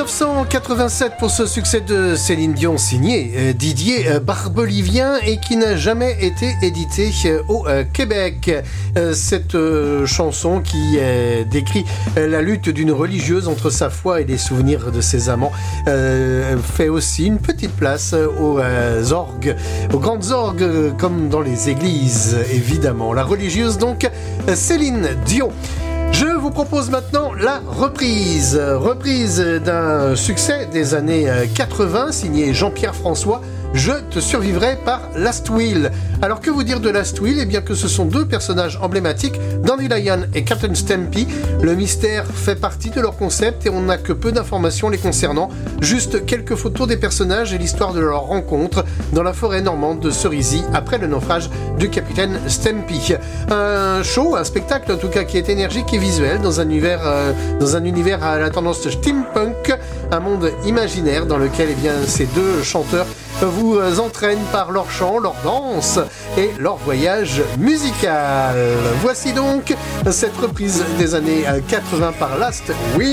1987 pour ce succès de Céline Dion signé Didier Barbelivien et qui n'a jamais été édité au Québec. Cette chanson qui décrit la lutte d'une religieuse entre sa foi et les souvenirs de ses amants fait aussi une petite place aux orgues, aux grandes orgues comme dans les églises évidemment. La religieuse donc Céline Dion. Je vous propose maintenant la reprise d'un succès des années 80 signé Jean-Pierre François. Je te survivrai par Last Will. Alors que vous dire de Last Will ? Eh bien que ce sont deux personnages emblématiques, Dandelion et Captain Stampy. Le mystère fait partie de leur concept et on n'a que peu d'informations les concernant. Juste quelques photos des personnages et l'histoire de leur rencontre dans la forêt normande de Cerisy après le naufrage du capitaine Stampy. Un show, un spectacle en tout cas qui est énergique et visuel dans un univers à la tendance steampunk, un monde imaginaire dans lequel eh bien, ces deux chanteurs vous entraînent par leur chant, leur danse et leur voyage musical. Voici donc cette reprise des années 80 par Last Will.